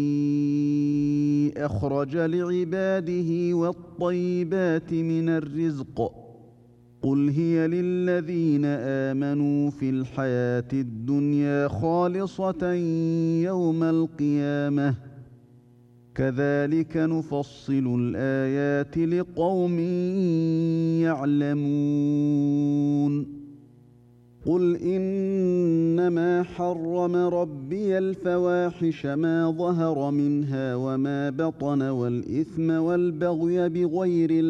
أخرج لعباده والطيبات من الرزق قل هي للذين آمنوا في الحياة الدنيا خالصة يوم القيامة كذلك نفصل الآيات لقوم يعلمون قل إنما حرم ربي الفواحش ما ظهر منها وما بطن والإثم والبغي بغير